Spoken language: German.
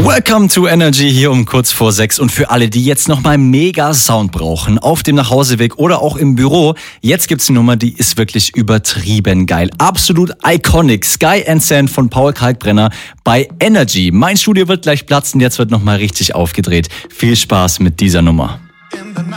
Welcome to Energy hier um kurz vor 6 und für alle, die jetzt nochmal mega Sound brauchen, auf dem Nachhauseweg oder auch im Büro, jetzt gibt's eine Nummer, die ist wirklich übertrieben geil. Absolut iconic. Sky and Sand von Paul Kalkbrenner bei Energy. Mein Studio wird gleich platzen, jetzt wird nochmal richtig aufgedreht. Viel Spaß mit dieser Nummer. In the